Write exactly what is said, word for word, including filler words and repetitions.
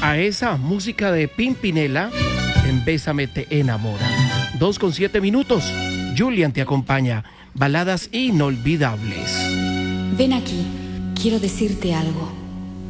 a esa música de Pimpinela en Bésame te enamora. Dos con siete minutos. Julian te acompaña. Baladas inolvidables. Ven aquí, quiero decirte algo.